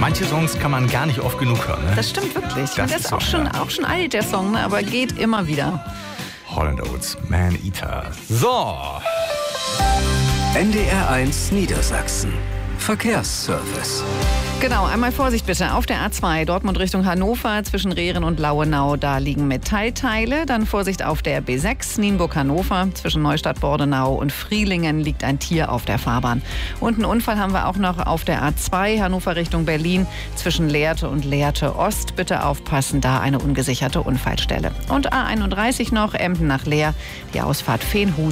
Manche Songs kann man gar nicht oft genug hören. Ne? Das stimmt wirklich. Das ist ist auch schon alt, der Song, ne? Aber geht immer wieder. Hall & Oates, Man Eater. So. NDR1 Niedersachsen. Verkehrsservice. Genau, einmal Vorsicht bitte. Auf der A2 Dortmund Richtung Hannover zwischen Rehren und Lauenau, da liegen Metallteile. Dann Vorsicht auf der B6 Nienburg-Hannover zwischen Neustadt-Bordenau und Frielingen liegt ein Tier auf der Fahrbahn. Und einen Unfall haben wir auch noch auf der A2 Hannover Richtung Berlin zwischen Lehrte und Lehrte Ost. Bitte aufpassen, da eine ungesicherte Unfallstelle. Und A31 noch, Emden nach Leer, die Ausfahrt Veenhusen.